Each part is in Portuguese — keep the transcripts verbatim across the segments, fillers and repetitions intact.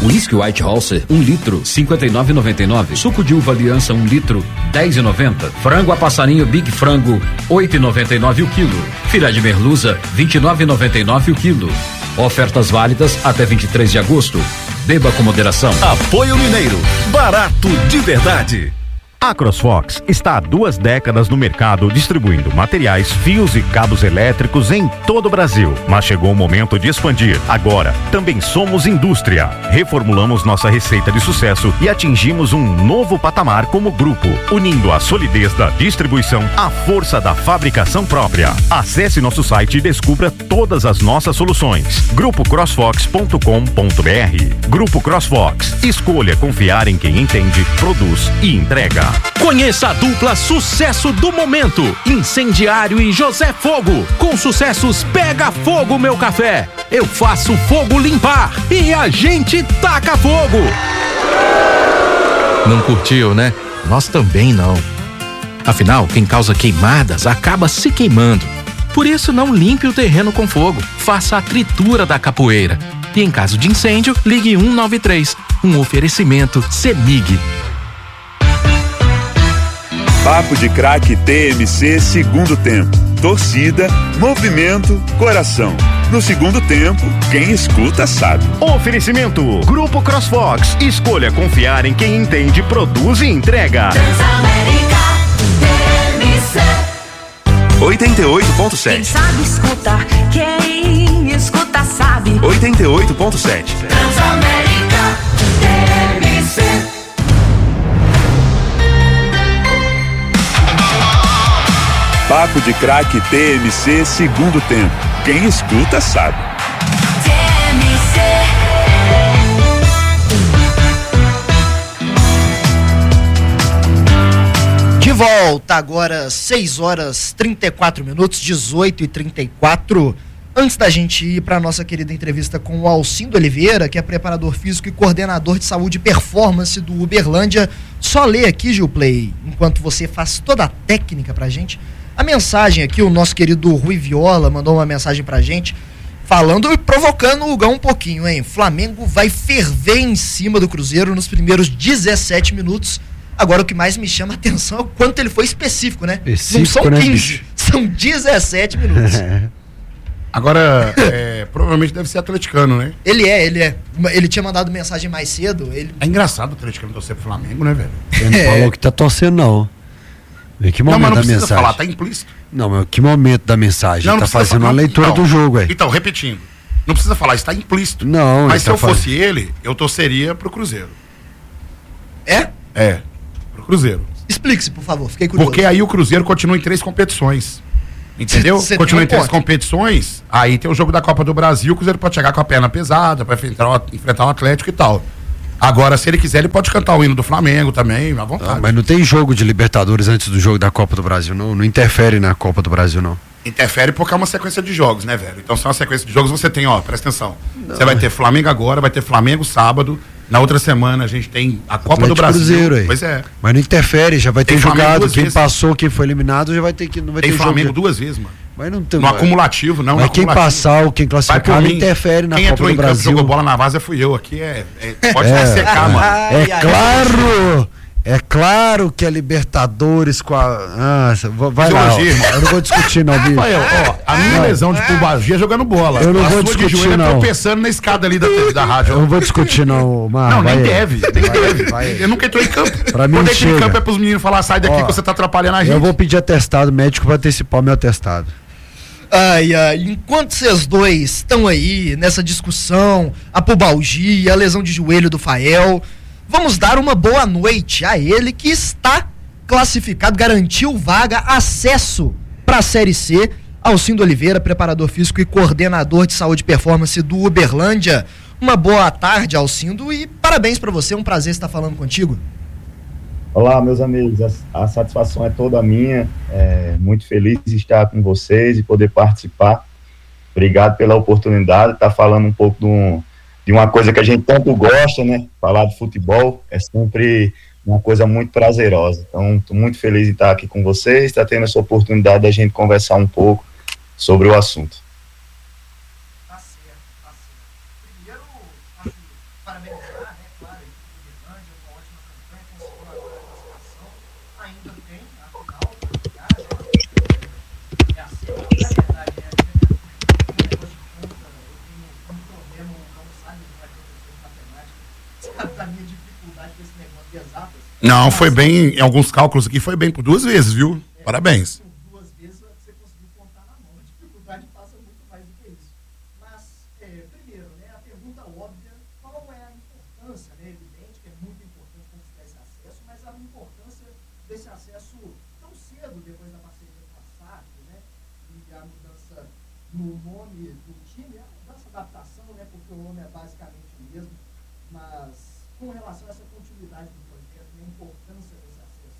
Whisky White Halser, um litro, cinquenta e nove reais e noventa e nove centavos. Suco de uva Aliança, um litro, dez reais e noventa centavos. Frango a passarinho Big Frango, oito reais e noventa e nove centavos o quilo. Filé de merluza, vinte e nove reais e noventa e nove centavos o quilo. Ofertas válidas até vinte e três de agosto. Beba com moderação. Apoio Mineiro, barato de verdade. A CrossFox está há duas décadas no mercado distribuindo materiais, fios e cabos elétricos em todo o Brasil. Mas chegou o momento de expandir. Agora, também somos indústria. Reformulamos nossa receita de sucesso e atingimos um novo patamar como grupo, unindo a solidez da distribuição à força da fabricação própria. Acesse nosso site e descubra todas as nossas soluções. grupo crossfox ponto com ponto br. Grupo CrossFox. Escolha confiar em quem entende, produz e entrega. Conheça a dupla sucesso do momento, Incendiário e José Fogo. Com sucessos Pega Fogo Meu Café, Eu Faço Fogo Limpar e A Gente Taca Fogo. Não curtiu, né? Nós também não. Afinal, quem causa queimadas acaba se queimando. Por isso, não limpe o terreno com fogo. Faça a tritura da capoeira. E em caso de incêndio, ligue um nove três. Um oferecimento CEMIG. Papo de Craque T M C segundo tempo. Torcida, movimento, coração. No segundo tempo, quem escuta sabe. Oferecimento Grupo CrossFox. Escolha confiar em quem entende, produz e entrega. Transamérica T M C oitenta e oito ponto sete. Quem sabe escutar, quem escuta sabe. oitenta e oito ponto sete. Transamérica T M C. Papo de Craque T M C segundo tempo. Quem escuta sabe. T M C. De volta agora, seis horas trinta e quatro minutos, dezoito e trinta e quatro. Antes da gente ir para a nossa querida entrevista com o Alcindo Oliveira, que é preparador físico e coordenador de saúde e performance do Uberlândia, só ler aqui, Gilplay, enquanto você faz toda a técnica pra gente, a mensagem aqui, o nosso querido Rui Viola mandou uma mensagem pra gente, falando e provocando o Hugão um pouquinho, hein? Flamengo vai ferver em cima do Cruzeiro nos primeiros dezessete minutos. Agora, o que mais me chama a atenção é o quanto ele foi específico, né? Específico, não são né, quinze, bicho? são dezessete minutos. Agora, é, provavelmente deve ser atleticano, né? Ele é, ele é. Ele tinha mandado mensagem mais cedo. Ele... É engraçado o atleticano torcer pro Flamengo, né, velho? Ele não É. falou que tá torcendo, não. Em que Não, momento mas não da precisa mensagem? falar, tá implícito. Não, mas que momento da mensagem? Não, Ele não tá precisa fazendo falar, uma leitura não. do jogo, ué. Então, repetindo. Não precisa falar, está implícito. Não, Mas se ele eu tá fosse faz- ele, eu torceria pro Cruzeiro. É? É, pro Cruzeiro. Explique-se, por favor, fiquei curioso. Porque aí o Cruzeiro continua em três competições. Entendeu? Cê- cê Continua tem um em três ponto. competições, aí tem o jogo da Copa do Brasil, o Cruzeiro pode chegar com a perna pesada pra enfrentar o, enfrentar o Atlético e tal. Agora, se ele quiser, ele pode cantar o hino do Flamengo também, à vontade. Ah, mas não tem jogo de Libertadores antes do jogo da Copa do Brasil, não. Não interfere na Copa do Brasil, não. Interfere porque é uma sequência de jogos, né, velho? Então, se é uma sequência de jogos, você tem, ó, presta atenção. Você vai ter Flamengo agora, vai ter Flamengo sábado. Na outra semana a gente tem a Copa do Atlético Brasil. Cruzeiro aí. Pois é. Mas não interfere, já vai ter Tem Flamengo jogado. duas Quem vezes. passou, quem foi eliminado, já vai ter que. Não vai Tem ter Flamengo jogo. duas vezes, mano. Mas não tem. No acumulativo, não. Mas no quem acumulativo. passar ou quem Vai classificar por não mim. interfere na Quem Copa entrou do em campo e Brasil. jogou bola na vaza fui eu. Aqui é. é- pode É, secar, mano. É claro! É claro que é Libertadores com a. Ah, vai vai lá. ó. Fisiologia, irmão. Eu não vou discutir, não, bicho. Rafael, ó, a minha Não. lesão de pubalgia é jogando bola. Eu não a vou sua discutir, de joelho não. é tropeçando na escada ali da, da rádio. Eu não vou discutir, não, Mar. Não, nem vai aí. deve, nem Vai, deve. vai. Eu nunca entrei em campo. Pra mim Quando entra em chega. campo é pros meninos falar, sai daqui Ó, que você tá atrapalhando a gente. Eu vou pedir atestado médico pra antecipar o meu atestado. Ai, ai, enquanto vocês dois estão aí nessa discussão, a pubalgia, a lesão de joelho do Fael, vamos dar uma boa noite a ele que está classificado, garantiu vaga, acesso para a Série C. Alcindo Oliveira, preparador físico e coordenador de saúde e performance do Uberlândia. Uma boa tarde, Alcindo, e parabéns para você, é um prazer estar falando contigo. Olá, meus amigos, a, a satisfação é toda minha, é, muito feliz de estar com vocês e poder participar. Obrigado pela oportunidade de estar falando um pouco de, um, de uma coisa que a gente tanto gosta, né? Falar de futebol é sempre uma coisa muito prazerosa. Então, estou muito feliz de estar aqui com vocês, estar tendo essa oportunidade da gente conversar um pouco sobre o assunto. parabenizar, né, claro, a equipe do Uberlândia, uma ótima campanha, conseguiu agora a classificação, ainda tem a final para jogar, né? É assim, na verdade, né? Um negócio de conta, eu tenho um problema, não sabe o que vai acontecer em matemática, sabe da minha dificuldade com esse negócio de exatas. Não, foi bem, em alguns cálculos aqui, foi bem por duas vezes, viu? É, parabéns. Duas vezes você conseguiu contar na mão. A dificuldade passa muito mais do que isso. Mas, é, primeiro, né, a pergunta óbvia, qual é a importância, né? Evidente que é muito importante conquistar esse acesso, mas a importância desse acesso tão cedo depois da parceria com a S A F, né? E a mudança no nome do time, a mudança de adaptação, né? Porque o nome é basicamente o mesmo, mas com relação a essa continuidade do projeto, né, a importância desse acesso.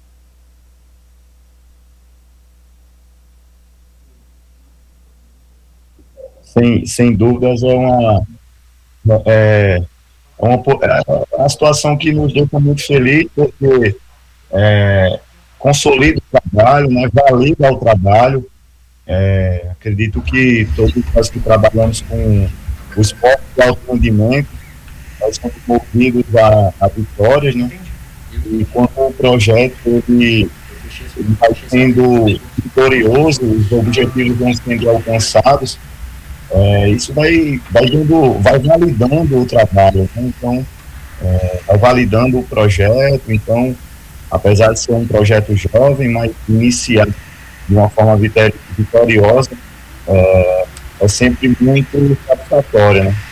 Sem, sem dúvidas é uma, é, é uma, é uma situação que nos deixa muito feliz, porque é, consolida o trabalho, né, valida o trabalho. É, acredito que todos nós que trabalhamos com o esporte de alto rendimento, nós somos movidos a, a vitórias, né? E quando o projeto ele, ele vai sendo vitorioso, os objetivos vão sendo alcançados, é, isso vai, vai, dando, vai validando o trabalho, né? Então, é, vai validando o projeto. Então, apesar de ser um projeto jovem, mas iniciar de uma forma vitoriosa, é, é sempre muito satisfatório, né?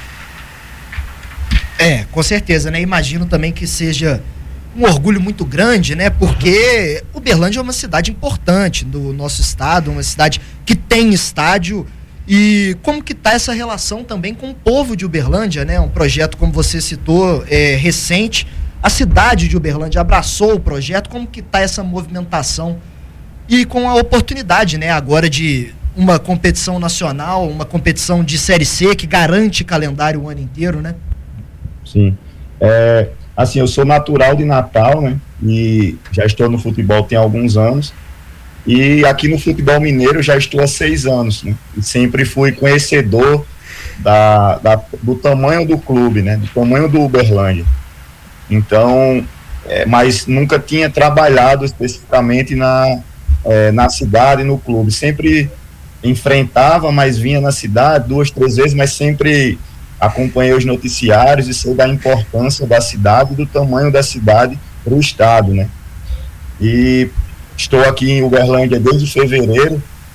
É, com certeza, né? Imagino também que seja um orgulho muito grande, né? Porque Uberlândia é uma cidade importante do nosso estado, uma cidade que tem estádio. E como que tá essa relação também com o povo de Uberlândia, né? Um projeto, como você citou, é, recente. A cidade de Uberlândia abraçou o projeto. Como que tá essa movimentação? E com a oportunidade, né? Agora de uma competição nacional, uma competição de Série C que garante calendário o ano inteiro, né? Sim. É, assim, eu sou natural de Natal, né? E já estou no futebol tem alguns anos. E aqui no futebol mineiro já estou há seis anos, né? E sempre fui conhecedor da, da, do tamanho do clube, né? Do tamanho do Uberlândia. Então, é, mas nunca tinha trabalhado especificamente na, é, na cidade, no clube. Sempre enfrentava, mas vinha na cidade duas, três vezes, mas sempre acompanhei os noticiários e sei da importância da cidade e do tamanho da cidade para o estado, né? E estou aqui em Uberlândia desde fevereiro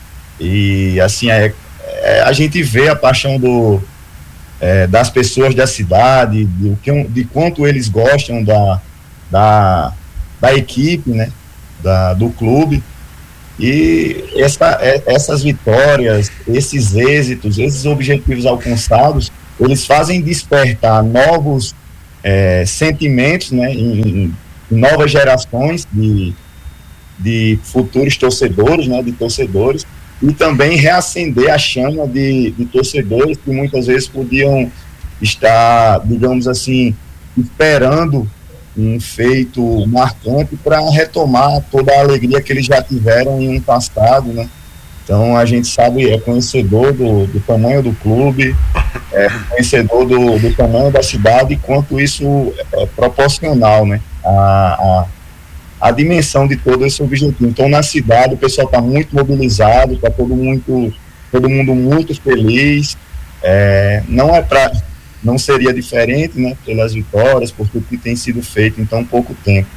e assim é, é, a gente vê a paixão do, é, das pessoas da cidade, de, de quanto eles gostam da, da, da equipe, né? Da, do clube. E essa, essas vitórias, esses êxitos, esses objetivos alcançados, eles fazem despertar novos é, sentimentos, né, em, em novas gerações de, de futuros torcedores, né, de torcedores, e também reacender a chama de, de torcedores que muitas vezes podiam estar, digamos assim, esperando um feito marcante para retomar toda a alegria que eles já tiveram em um passado, né? Então a gente sabe, é conhecedor do, do tamanho do clube, é conhecedor do, do tamanho da cidade e quanto isso é proporcional, né? A, a, a dimensão de todo esse objetivo. Então na cidade o pessoal está muito mobilizado, está todo, muito, todo mundo muito feliz, é, não é para... não seria diferente, né, pelas vitórias, por tudo que tem sido feito em tão pouco tempo.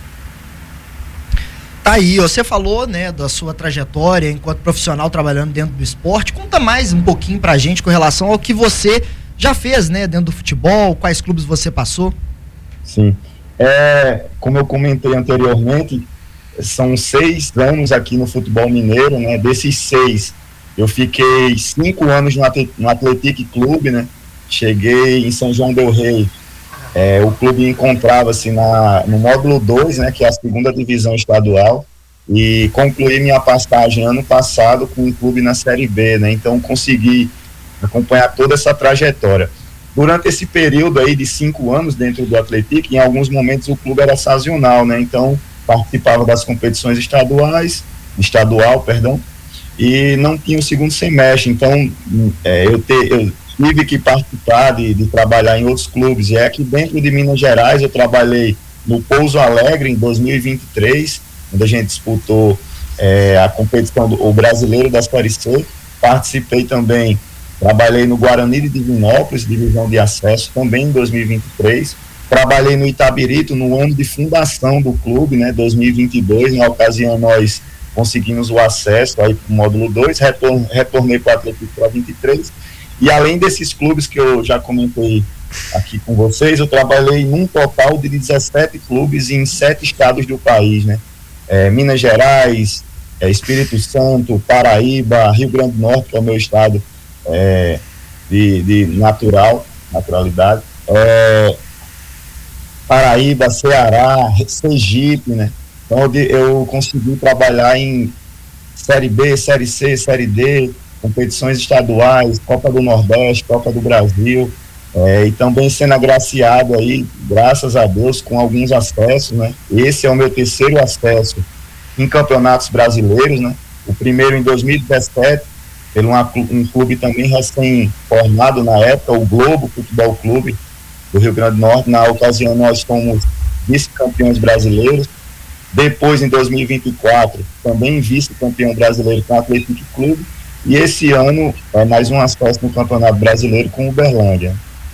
Tá aí, você falou, né, da sua trajetória enquanto profissional trabalhando dentro do esporte. Conta mais um pouquinho pra gente com relação ao que você já fez, né, dentro do futebol, quais clubes você passou. Sim, é, como eu comentei anteriormente, são seis anos aqui no futebol mineiro, né, desses seis, eu fiquei cinco anos no Atlético Clube, né, cheguei em São João del Rei, é, o clube encontrava-se na, no módulo dois, né, que é a segunda divisão estadual, e concluí minha passagem ano passado com o clube na Série B, né, então consegui acompanhar toda essa trajetória. Durante esse período aí de cinco anos dentro do Atlético, em alguns momentos o clube era sazonal, né, então participava das competições estaduais, estadual, perdão, e não tinha o segundo semestre, então é, eu, te, eu tive que participar de, de trabalhar em outros clubes, e é aqui dentro de Minas Gerais eu trabalhei no Pouso Alegre em dois mil e vinte e três, onde a gente disputou é, a competição do o brasileiro da Série C. Participei também, trabalhei no Guarani de Divinópolis, divisão de acesso, também em dois mil e vinte e três. Trabalhei no Itabirito no ano de fundação do clube, né, dois mil e vinte e dois. Na ocasião nós conseguimos o acesso aí para o módulo dois, retorn, retornei para o Atlético para vinte e três. E além desses clubes que eu já comentei aqui com vocês, eu trabalhei num total de dezessete clubes em sete estados do país, né? É, Minas Gerais, é, Espírito Santo, Paraíba, Rio Grande do Norte, que é o meu estado é, de, de natural, naturalidade, é, Paraíba, Ceará, Sergipe, né? Então eu, eu consegui trabalhar em Série B, Série C, Série D, competições estaduais, Copa do Nordeste, Copa do Brasil, é, e também sendo agraciado aí, graças a Deus, com alguns acessos, né? Esse é o meu terceiro acesso em campeonatos brasileiros, né? O primeiro em dois mil e dezessete, pelo uma, um clube também recém-formado na época, o Globo Futebol Clube do Rio Grande do Norte. Na ocasião nós fomos vice-campeões brasileiros. Depois, em dois mil e vinte e quatro, também vice-campeão brasileiro com o Atlético Clube. E esse ano, é mais um acesso no Campeonato Brasileiro com o Uberlândia.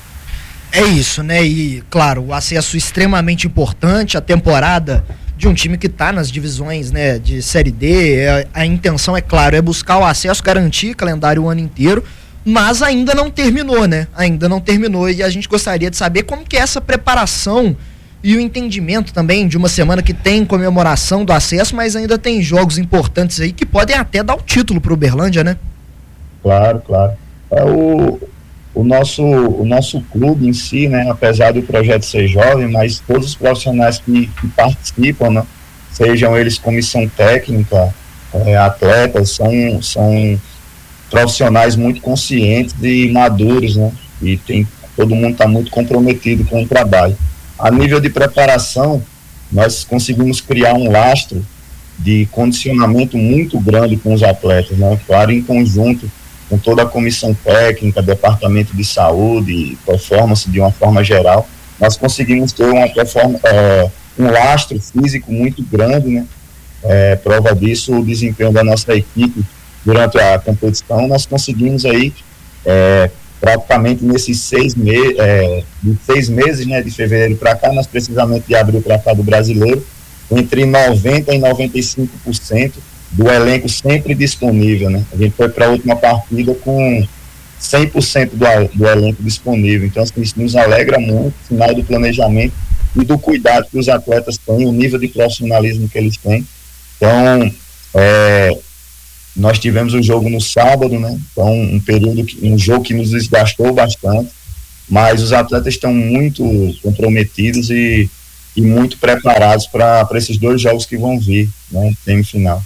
É isso, né? E, claro, o acesso extremamente importante, a temporada de um time que está nas divisões, né, de Série D. É, a intenção, é claro, é buscar o acesso, garantir calendário o ano inteiro, mas ainda não terminou, né? Ainda não terminou. E a gente gostaria de saber como que é essa preparação e o entendimento também de uma semana que tem comemoração do acesso, mas ainda tem jogos importantes aí que podem até dar o título para o Uberlândia, né? Claro, claro. É o, o, nosso, o nosso clube em si, né, apesar do projeto ser jovem, mas todos os profissionais que, que participam, né, sejam eles comissão técnica, é, atletas, são, são profissionais muito conscientes e maduros, né? E tem, todo mundo está muito comprometido com o trabalho. A nível de preparação, nós conseguimos criar um lastro de condicionamento muito grande com os atletas, né? Claro, em conjunto com toda a comissão técnica, departamento de saúde, performance de uma forma geral, nós conseguimos ter uma performance, é, um lastro físico muito grande, né? É, prova disso o desempenho da nossa equipe durante a competição. Nós conseguimos aí é, praticamente nesses seis, me é, de seis meses, né, de fevereiro para cá, nós precisamente de abril para cá do brasileiro, entre noventa por cento e noventa e cinco por cento do elenco sempre disponível, né? A gente foi para a última partida com cem por cento do, do elenco disponível. Então, assim, isso nos alegra muito, sinal do planejamento e do cuidado que os atletas têm, o nível de profissionalismo que eles têm. Então, é, nós tivemos o jogo no sábado, né? Então, um período, que, um jogo que nos desgastou bastante, mas os atletas estão muito comprometidos e, e muito preparados para esses dois jogos que vão vir, né? Semifinal.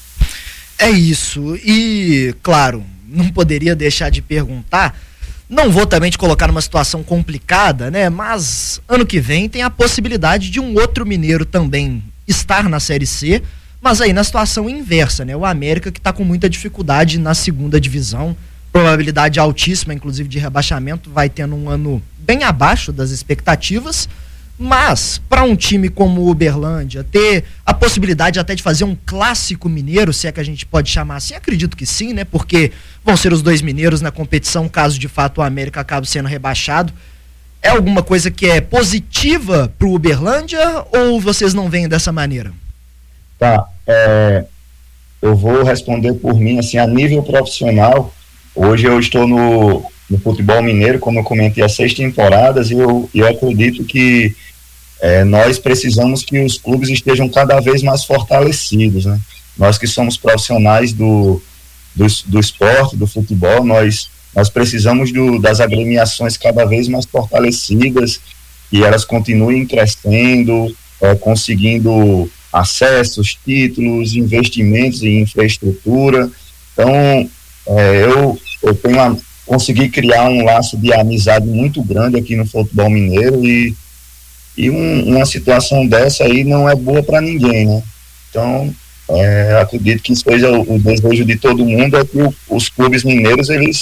É isso. E, claro, não poderia deixar de perguntar, não vou também te colocar numa situação complicada, né? Mas ano que vem tem a possibilidade de um outro mineiro também estar na Série C, mas aí na situação inversa, né? O América, que está com muita dificuldade na segunda divisão, probabilidade altíssima, inclusive, de rebaixamento, vai tendo um ano bem abaixo das expectativas, mas para um time como o Uberlândia ter a possibilidade até de fazer um clássico mineiro, se é que a gente pode chamar assim, acredito que sim, né? Porque vão ser os dois mineiros na competição, caso de fato o América acabe sendo rebaixado. É alguma coisa que é positiva para o Uberlândia ou vocês não veem dessa maneira? Tá, é, eu vou responder por mim, assim, a nível profissional. Hoje eu estou no, no futebol mineiro, como eu comentei, há seis temporadas, e eu, eu acredito que é, nós precisamos que os clubes estejam cada vez mais fortalecidos, né? Nós que somos profissionais do, do, do esporte, do futebol, nós, nós precisamos do, das agremiações cada vez mais fortalecidas, e elas continuem crescendo, é, conseguindo acessos, títulos, investimentos em infraestrutura. Então, é, eu, eu tenho a, consegui criar um laço de amizade muito grande aqui no futebol mineiro, e, e um, uma situação dessa aí não é boa para ninguém, né? Então, é, acredito que isso seja o, o desejo de todo mundo, é que o, os clubes mineiros, eles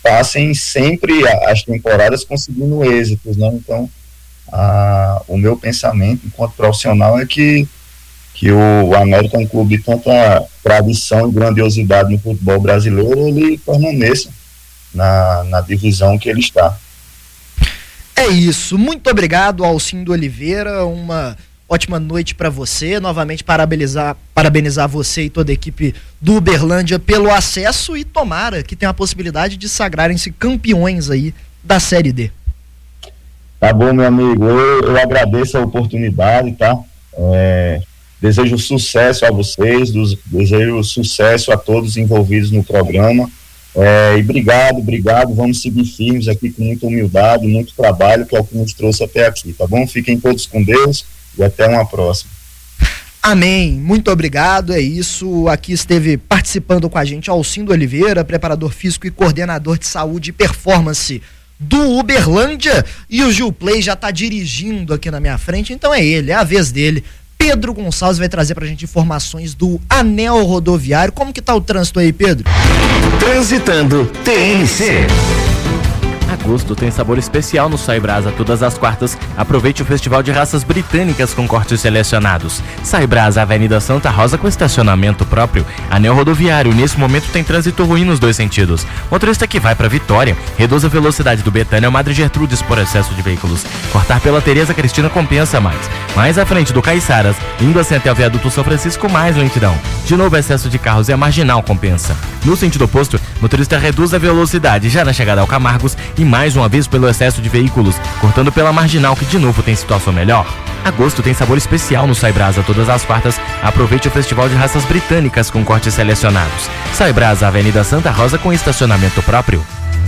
passem sempre as temporadas conseguindo êxitos, né? Então, a, o meu pensamento enquanto profissional é que, que o, o América é um clube de tanta tradição e grandiosidade no futebol brasileiro, ele permaneça na, na divisão que ele está. É isso, muito obrigado, Alcindo Oliveira, uma ótima noite para você, novamente parabenizar, parabenizar você e toda a equipe do Uberlândia pelo acesso e tomara que tenha a possibilidade de sagrarem-se campeões aí da Série D. Tá bom, meu amigo, eu, eu agradeço a oportunidade, tá? É, desejo sucesso a vocês, dos, desejo sucesso a todos envolvidos no programa. É, e obrigado, obrigado, vamos seguir firmes aqui com muita humildade, muito trabalho, que é o que nos trouxe até aqui, tá bom? Fiquem todos com Deus e até uma próxima. Amém, muito obrigado, é isso, aqui esteve participando com a gente Alcindo Oliveira, preparador físico e coordenador de saúde e performance do Uberlândia, e o Gil Play já está dirigindo aqui na minha frente, então é ele, é a vez dele. Pedro Gonçalves vai trazer pra gente informações do anel rodoviário. Como que tá o trânsito aí, Pedro? Transitando T N C. Agosto tem sabor especial no Sai Brasa todas as quartas. Aproveite o Festival de Raças Britânicas com cortes selecionados. Sai Brasa, Avenida Santa Rosa com estacionamento próprio. Anel rodoviário, nesse momento tem trânsito ruim nos dois sentidos. Motorista que vai para Vitória, reduz a velocidade do Betânia ao Madre Gertrudes por excesso de veículos. Cortar pela Tereza Cristina compensa mais. Mais à frente do Caiçaras, indo assim até o viaduto São Francisco, mais lentidão. De novo, excesso de carros e a marginal compensa. No sentido oposto, motorista reduz a velocidade já na chegada ao Camargos e mais uma vez pelo excesso de veículos, cortando pela marginal que de novo tem situação melhor. Agosto tem sabor especial no Sai Brasa todas as quartas. Aproveite o Festival de Raças Britânicas com cortes selecionados. Sai Brasa, Avenida Santa Rosa com estacionamento próprio.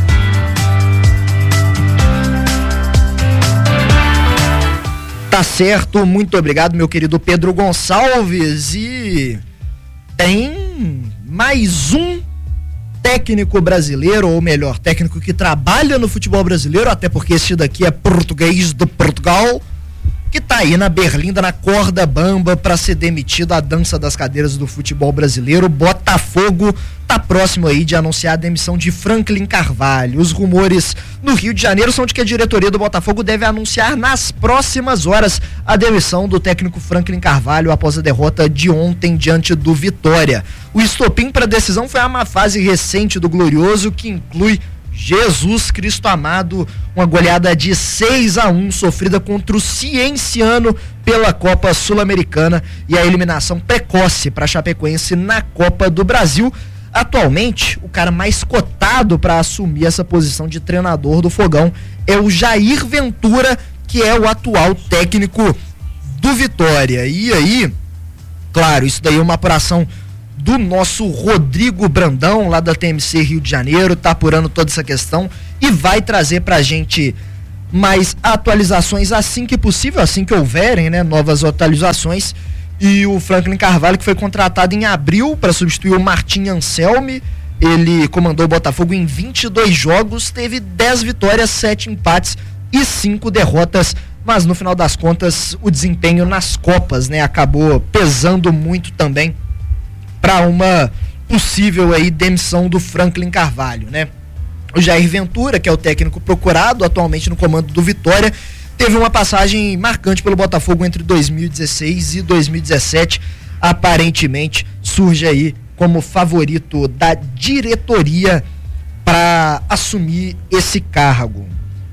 Tá certo, muito obrigado, meu querido Pedro Gonçalves. E tem mais um técnico brasileiro, ou melhor, técnico que trabalha no futebol brasileiro, até porque esse daqui é português do Portugal, que tá aí na berlinda, na corda bamba para ser demitido, a dança das cadeiras do futebol brasileiro. Botafogo tá próximo aí de anunciar a demissão de Franklin Carvalho. Os rumores no Rio de Janeiro são de que a diretoria do Botafogo deve anunciar nas próximas horas a demissão do técnico Franklin Carvalho após a derrota de ontem diante do Vitória. O estopim para a decisão foi a má fase recente do Glorioso, que inclui Jesus Cristo amado, uma goleada de seis a um sofrida contra o Cienciano pela Copa Sul-Americana e a eliminação precoce para a Chapecoense na Copa do Brasil. Atualmente, o cara mais cotado para assumir essa posição de treinador do Fogão é o Jair Ventura, que é o atual técnico do Vitória. E aí, claro, isso daí é uma apuração do nosso Rodrigo Brandão, lá da T M C Rio de Janeiro, tá apurando toda essa questão e vai trazer pra gente mais atualizações assim que possível, assim que houverem, né, novas atualizações. E o Franklin Carvalho, que foi contratado em abril para substituir o Martim Anselmi, ele comandou o Botafogo em vinte e dois jogos, teve dez vitórias, sete empates e cinco derrotas, mas no final das contas o desempenho nas Copas, né, acabou pesando muito também para uma possível aí demissão do Franklin Carvalho, né? O Jair Ventura, que é o técnico procurado atualmente no comando do Vitória, teve uma passagem marcante pelo Botafogo entre dois mil e dezesseis e dois mil e dezessete, aparentemente surge aí como favorito da diretoria para assumir esse cargo.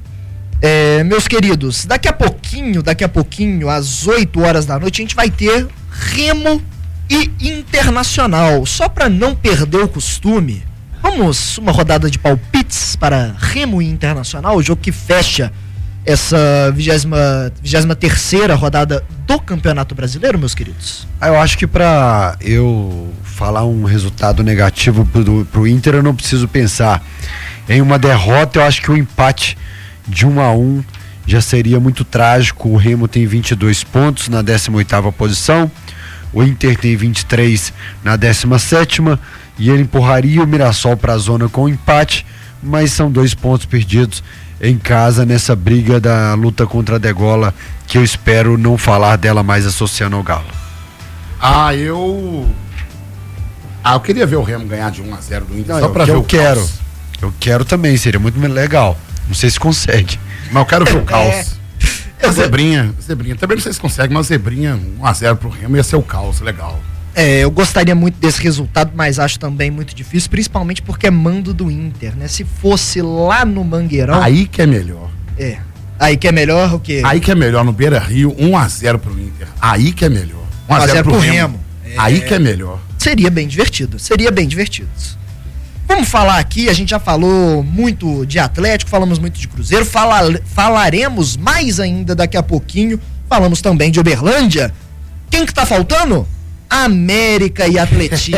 É, meus queridos, daqui a pouquinho, daqui a pouquinho, às oito horas da noite, a gente vai ter Remo e Internacional. Só para não perder o costume, vamos uma rodada de palpites para Remo e Internacional, o jogo que fecha essa vigésima terceira rodada do Campeonato Brasileiro, meus queridos. Ah, eu acho que para eu falar um resultado negativo pro, pro Inter, eu não preciso pensar em uma derrota. Eu acho que o empate de um a um já seria muito trágico. O Remo tem vinte e dois pontos na décima oitava posição, o Inter tem vinte e três na décima sétima e ele empurraria o Mirassol para a zona com empate, mas são dois pontos perdidos em casa nessa briga da luta contra a degola, que eu espero não falar dela mais associando ao Galo. Ah, eu... Ah, eu queria ver o Remo ganhar de um a zero do Inter, não, só para ver eu o quero. caos. Eu quero também, seria muito legal. Não sei se consegue. Mas eu quero ver o caos. É. A zebrinha, zebrinha. Também não sei se consegue, mas zebrinha um a zero pro Remo ia ser o caos, legal. É, eu gostaria muito desse resultado, mas acho também muito difícil, principalmente porque é mando do Inter, né? Se fosse lá no Mangueirão... Aí que é melhor. É. Aí que é melhor o quê? Aí que é melhor, no Beira-Rio, um a zero pro Inter. Aí que é melhor. um a zero pro, pro Remo. Remo. É... Aí que é melhor. Seria bem divertido, seria bem divertido. Vamos falar aqui, a gente já falou muito de Atlético, falamos muito de Cruzeiro, fala, falaremos mais ainda daqui a pouquinho, falamos também de Uberlândia. Quem que tá faltando? América e Atlético.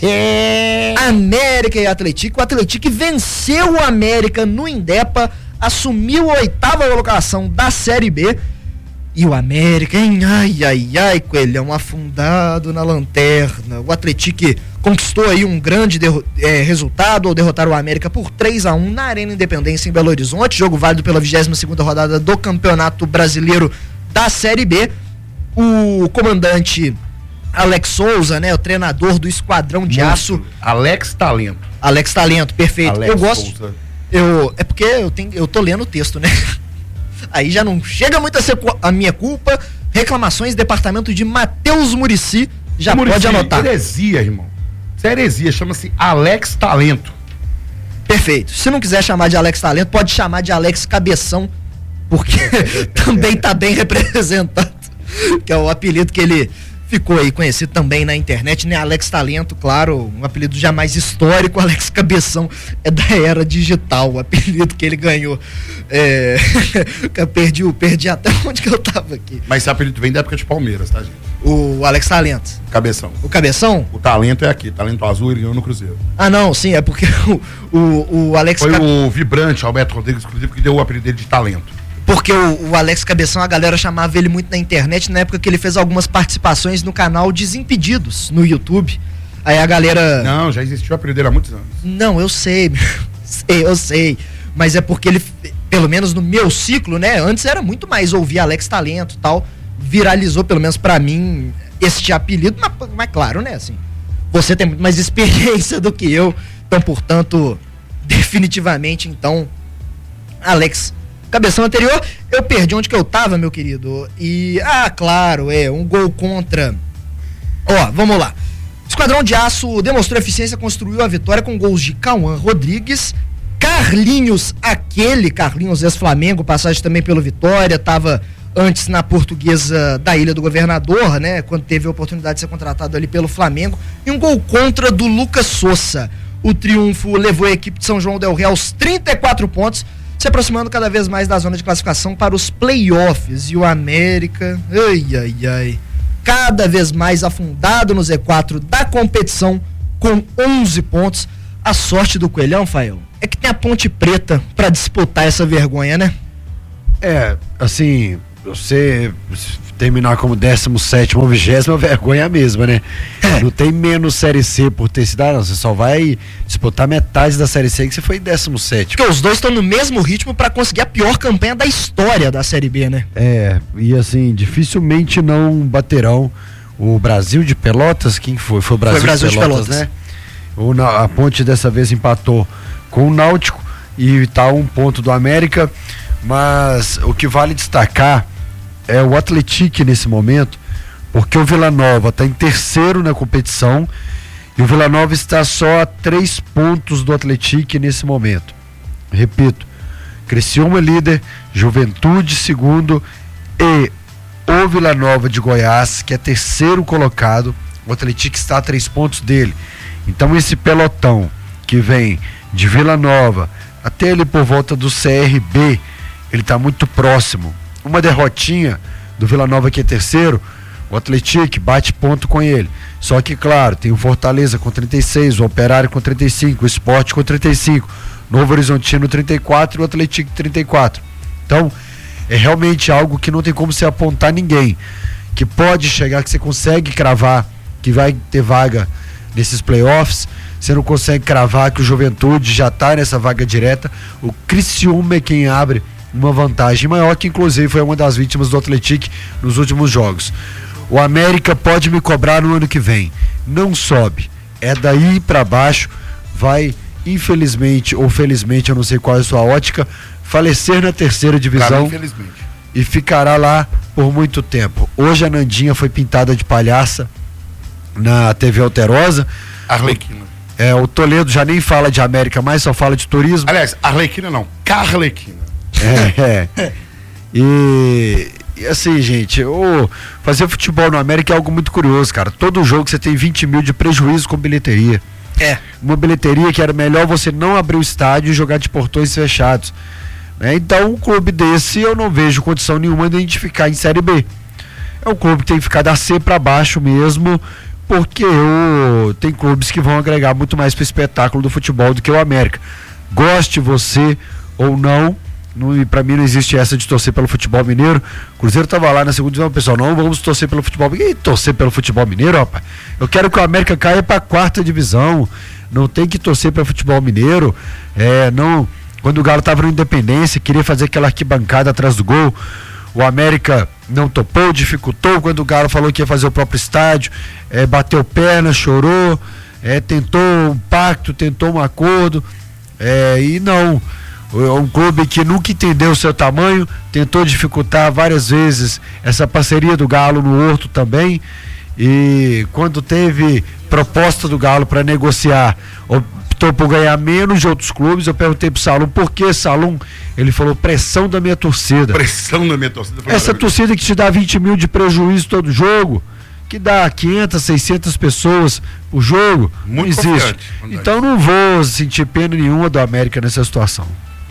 América e Atlético. O Atlético venceu o América no Indepa, assumiu a oitava colocação da Série B. E o América, hein? Ai, ai, ai, coelhão afundado na lanterna. O Atlético conquistou aí um grande derro- é, resultado ao derrotar o América por três a um na Arena Independência em Belo Horizonte. Jogo válido pela vigésima segunda rodada do Campeonato Brasileiro da Série B. O comandante Alex Souza, né? O treinador do Esquadrão de Aço. Alex Talento. Alex Talento, perfeito. Alex eu gosto. Souza. Eu, é porque eu, tenho, eu tô lendo o texto, né? Aí já não chega muito a ser a minha culpa. Reclamações, departamento de Matheus Muricy. Já Muricy, pode anotar. Heresia, irmão. Isso é heresia, chama-se Alex Talento. Perfeito. Se não quiser chamar de Alex Talento, pode chamar de Alex Cabeção, porque também tá bem representado. Que é o apelido que ele ficou aí conhecido também na internet, né? Alex Talento, claro, um apelido jamais histórico. Alex Cabeção é da era digital, o apelido que ele ganhou. É... eu perdi, perdi até onde que eu tava aqui. Mas esse apelido vem da época de Palmeiras, tá, gente? O Alex Talento. Cabeção. O Cabeção? O Talento é aqui, Talento Azul, ele ganhou no Cruzeiro. Ah, não, sim, é porque o, o, o Alex... Foi Ca... o Vibrante, Alberto Rodrigues, inclusive, que deu o apelido dele de Talento. Porque o, o Alex Cabeção, a galera chamava ele muito na internet, na época que ele fez algumas participações no canal Desimpedidos, no YouTube. Aí a galera... Não, já existiu o apelido dele há muitos anos. Não, eu sei, sei, eu sei. Mas é porque ele, pelo menos no meu ciclo, né? Antes era muito mais ouvir Alex Talento e tal. Viralizou, pelo menos pra mim, este apelido. Mas, mas claro, né, assim, você tem muito mais experiência do que eu. Então, portanto, definitivamente, então, Alex Cabeção anterior. Eu perdi onde que eu tava, meu querido. E, ah, claro, é, um gol contra... Ó, vamos lá. Esquadrão de Aço demonstrou eficiência, construiu a vitória com gols de Cauã Rodrigues, Carlinhos, aquele Carlinhos ex-Flamengo, passagem também pelo Vitória, tava antes na Portuguesa da Ilha do Governador, né, quando teve a oportunidade de ser contratado ali pelo Flamengo, e um gol contra do Lucas Souza. O triunfo levou a equipe de São João del Rei aos trinta e quatro pontos, se aproximando cada vez mais da zona de classificação para os playoffs. E o América, ai, ai, ai, cada vez mais afundado no Z quatro da competição, com onze pontos. A sorte do Coelhão, Fael, é que tem a Ponte Preta para disputar essa vergonha, né? É, assim, você terminar como décimo sétimo ou vigésimo, a vergonha é a mesma, né? É. Não tem menos Série C por ter sido, não, você só vai disputar metade da Série C que você foi décimo sétimo. Porque os dois estão no mesmo ritmo para conseguir a pior campanha da história da Série B, né? É, e assim, dificilmente não baterão o Brasil de Pelotas. Quem foi? Foi o Brasil, foi Brasil de Pelotas, de Pelotas, né? O, a Ponte dessa vez empatou com o Náutico e tá um ponto do América, mas o que vale destacar é o Atlético nesse momento, porque o Vila Nova está em terceiro na competição e o Vila Nova está só a três pontos do Atlético nesse momento. Repito, Criciúma líder, Juventude segundo e o Vila Nova de Goiás, que é terceiro colocado. O Atlético está a três pontos dele. Então esse pelotão que vem de Vila Nova até ele por volta do C R B, ele está muito próximo. Uma derrotinha do Vila Nova, que é terceiro, o Atlético bate ponto com ele. Só que, claro, tem o Fortaleza com trinta e seis, o Operário com trinta e cinco, o Sport com trinta e cinco, Novo Horizontino trinta e quatro e o Atlético trinta e quatro. Então, é realmente algo que não tem como você apontar ninguém. Que pode chegar, que você consegue cravar que vai ter vaga nesses playoffs. Você não consegue cravar que o Juventude já está nessa vaga direta. O Criciúma é quem abre uma vantagem maior, que inclusive foi uma das vítimas do Atlético nos últimos jogos. O América pode me cobrar no ano que vem. Não sobe. É daí para baixo, vai infelizmente ou felizmente, eu não sei qual é a sua ótica, falecer na terceira divisão. Infelizmente. E ficará lá por muito tempo. Hoje a Nandinha foi pintada de palhaça na T V Alterosa. Arlequina. É, o Toledo já nem fala de América mais, só fala de turismo. Aliás, Arlequina não, Carlequina. É, é. E, e assim, gente, o, fazer futebol no América é algo muito curioso, cara. Todo jogo você tem vinte mil de prejuízo com bilheteria. É. Uma bilheteria que era melhor você não abrir o estádio e jogar de portões fechados. É, então um clube desse eu não vejo condição nenhuma de identificar em Série B. É um clube que tem que ficar da C para baixo mesmo, porque o, tem clubes que vão agregar muito mais para o espetáculo do futebol do que o América. Goste você ou não, não para mim não existe essa de torcer pelo futebol mineiro. O Cruzeiro tava lá na segunda divisão, pessoal, não vamos torcer pelo futebol mineiro. E torcer pelo futebol mineiro, rapaz? Eu quero que o América caia para a quarta divisão. Não tem que torcer pelo futebol mineiro. É, não... Quando o Galo estava no Independência, queria fazer aquela arquibancada atrás do gol, o América não topou, dificultou. Quando o Galo falou que ia fazer o próprio estádio, é, bateu perna, chorou, é, tentou um pacto, tentou um acordo, é, e não. Um clube que nunca entendeu o seu tamanho, tentou dificultar várias vezes essa parceria do Galo no Horto também. E quando teve proposta do Galo para negociar, optou por ganhar menos de outros clubes. Eu perguntei pro Salum, por que, Salum? Ele falou, pressão da minha torcida. Pressão da minha torcida. Essa torcida que te dá vinte mil de prejuízo todo jogo, que dá quinhentas, seiscentas pessoas por jogo, muito não existe. Então não vou sentir pena nenhuma do América nessa situação.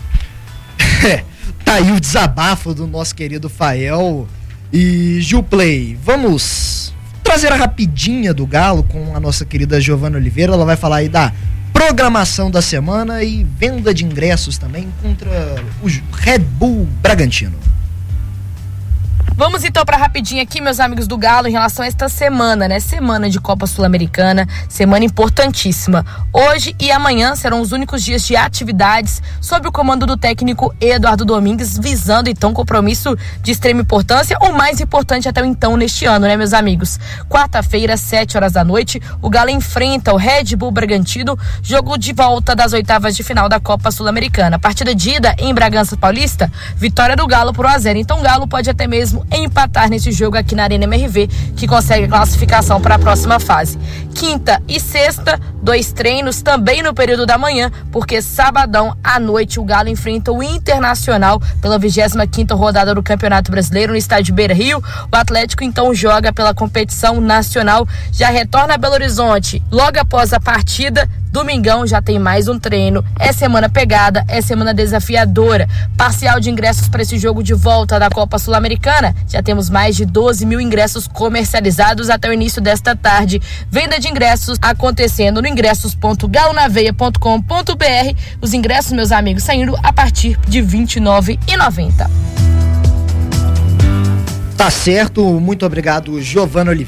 É, tá aí o desabafo do nosso querido Fael. E Gilplay, vamos trazer a rapidinha do Galo com a nossa querida Giovana Oliveira. Ela vai falar aí da programação da semana e venda de ingressos também contra o Red Bull Bragantino. Vamos então para rapidinho aqui, meus amigos do Galo, em relação a esta semana, né? Semana de Copa Sul-Americana, semana importantíssima. Hoje e amanhã serão os únicos dias de atividades sob o comando do técnico Eduardo Domingues, visando então compromisso de extrema importância, ou mais importante até então neste ano, né, meus amigos? Quarta-feira, sete horas da noite, o Galo enfrenta o Red Bull Bragantino, jogo de volta das oitavas de final da Copa Sul-Americana. Partida de ida em Bragança Paulista, vitória do Galo por um a zero. Então o Galo pode até mesmo empatar nesse jogo aqui na Arena M R V, que consegue a classificação para a próxima fase. Quinta e sexta, dois treinos também no período da manhã, porque sabadão à noite o Galo enfrenta o Internacional pela vigésima quinta rodada do Campeonato Brasileiro no estádio Beira-Rio. O Atlético então joga pela competição nacional, já retorna a Belo Horizonte logo após a partida. Domingão já tem mais um treino, é semana pegada, é semana desafiadora. Parcial de ingressos para esse jogo de volta da Copa Sul-Americana, já temos mais de doze mil ingressos comercializados até o início desta tarde. Venda de ingressos acontecendo no ingressos ponto galo na veia ponto com ponto b r. Os ingressos, meus amigos, saindo a partir de vinte e nove reais e noventa centavos. Tá certo, muito obrigado, Giovana Oliveira.